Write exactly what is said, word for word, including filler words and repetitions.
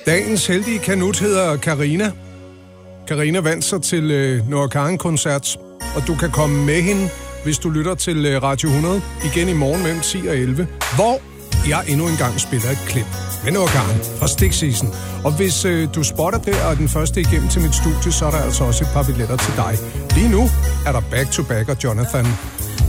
Dagens heldige kanut hedder Karina. Karina vandt sig til øh, Noah Kahan-koncert, og du kan komme med hende, hvis du lytter til øh, Radio hundrede igen i morgen mellem ti og elleve, hvor jeg endnu engang spiller et klip med Noah Kahan fra Stikseason. Og hvis øh, du spotter det og er den første igennem til mit studie, så er der altså også et par billetter til dig. Lige nu er der Back to Back og Jonathan.